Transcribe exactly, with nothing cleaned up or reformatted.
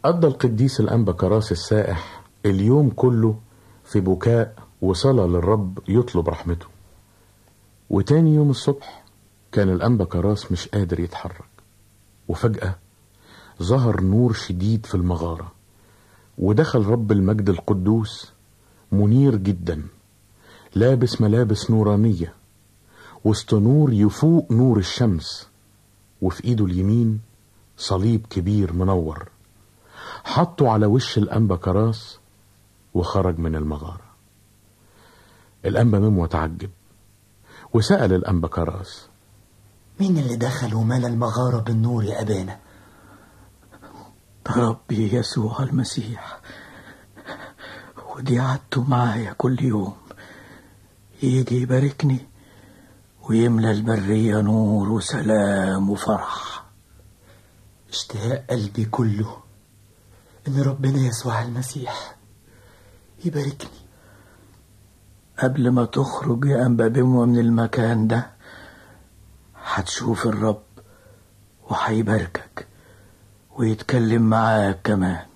قضى القديس الأنبا كراس السائح اليوم كله في بكاء وصلاة للرب يطلب رحمته. وتاني يوم الصبح كان الأنبا كراس مش قادر يتحرك، وفجأة ظهر نور شديد في المغارة، ودخل رب المجد القدوس منير جدا، لابس ملابس نورانية وسط نور يفوق نور الشمس، وفي ايده اليمين صليب كبير منور، حطه على وش الأنبا كراس وخرج من المغارة. الأنبا ميمو تعجب وسأل الأنبا كراس: مين اللي دخل ومال المغارة بالنور يا أبانا؟ ربي يسوع المسيح، ودي عادته معايا كل يوم، يجي يباركني ويملى البرية نور وسلام وفرح. اشتهاء قلبي كله ان ربنا يسوع المسيح يباركني. قبل ما تخرج يا أنبا ميمو من المكان ده هتشوف الرب وهيباركك ويتكلم معاك كمان.